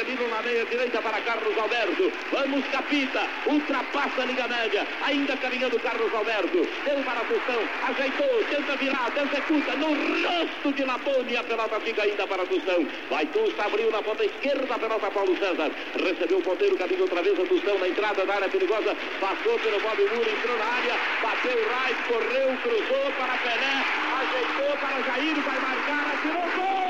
Avelino na meia direita para Carlos Alberto. Vamos, Capita, ultrapassa a linha média, ainda caminhando Carlos Alberto. Deu para Tostão, ajeitou, tenta virar, executa no rosto de Labone. A pelota fica ainda para Tostão. Vai Tusta, abriu na ponta esquerda, a pelota Paulo César. Recebeu o ponteiro, caminho outra vez a Tostão na entrada da área perigosa. Passou pelo Bob Muro, entrou na área, bateu o Rais, correu, cruzou para Pelé, ajeitou para Jair, vai marcar, atirou, gol!